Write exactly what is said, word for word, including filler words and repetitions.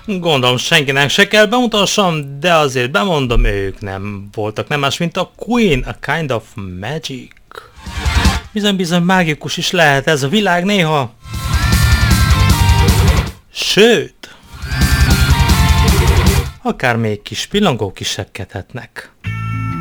Gondolom senkinek se kell bemutassam, de azért bemondom, ők nem voltak nem más, mint a Queen, a Kind of Magic. Bizony-bizony mágikus is lehet ez a világ néha. Sőt, akár még kis pillangók is sepkedhetnek.